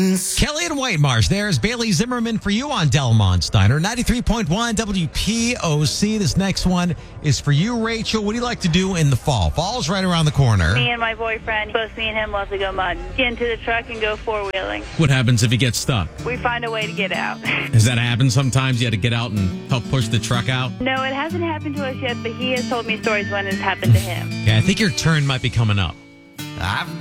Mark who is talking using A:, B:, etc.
A: Kelly and White Marsh. There's Bailey Zimmerman for you on Delmont Steiner. 93.1 WPOC. This next one is for you, Rachel. What do you like to do in the fall? Fall's right around the corner.
B: Me and my boyfriend, both me and him, love to go mudding. Get into the truck and go four-wheeling.
C: What happens if you get stuck?
B: We find a way to get out.
C: Has that happened sometimes? You had to get out and help push the truck out?
B: No, it hasn't happened to us yet, but he has told me stories when it's happened to him.
A: Yeah, I think your turn might be coming up.
D: I've